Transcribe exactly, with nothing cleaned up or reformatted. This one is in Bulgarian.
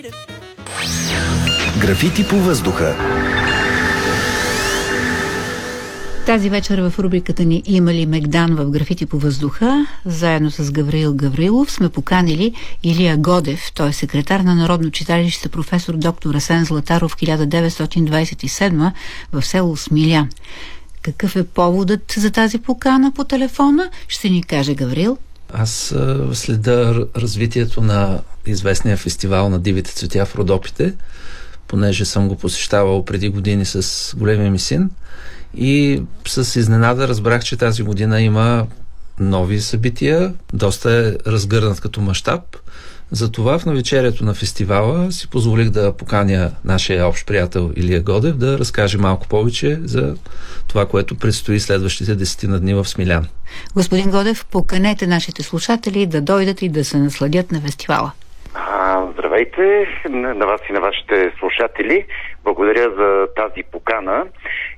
Графити по въздуха. Тази вечер в рубриката ни "Има ли Мегдан" в Графити по въздуха, заедно с Гавраил Гаврилов, сме поканили Илия Годев. Той е секретар на Народно читалище "Професор доктор Асен Златаров" хиляда деветстотин двадесет и седма в село Смилян. Какъв е поводът за тази покана по телефона, ще ни каже Гаврил. Аз следя развитието на известния фестивал на дивите цветя в Родопите, понеже съм го посещавал преди години с големия ми син. И с изненада разбрах, че тази година има нови събития, доста е разгърнат като мащаб. Затова в навечерието на фестивала си позволих да поканя нашия общ приятел Илия Годев да разкаже малко повече за това, което предстои следващите десетина дни в Смилян. Господин Годев, поканете нашите слушатели да дойдат и да се насладят на фестивала. А, здравейте на вас и на вашите слушатели. Благодаря за тази покана.